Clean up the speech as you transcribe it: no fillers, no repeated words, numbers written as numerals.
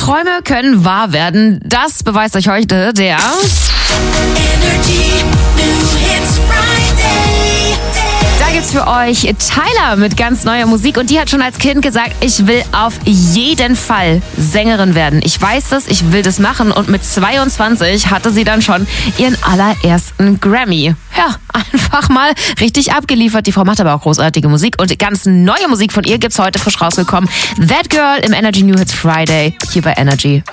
Träume können wahr werden. Das beweist euch heute der Energy New Hits Friday. Da gibt's für euch Tyler mit ganz neuer Musik und die hat schon als Kind gesagt, ich will auf jeden Fall Sängerin werden. Ich weiß das, ich will das machen und mit 22 hatte sie dann schon ihren allerersten Grammy. Ja, einfach mal richtig abgeliefert. Die Frau macht aber auch großartige Musik und ganz neue Musik von ihr gibt's heute frisch rausgekommen. That Girl im Energy New Hits Friday hier bei Energy.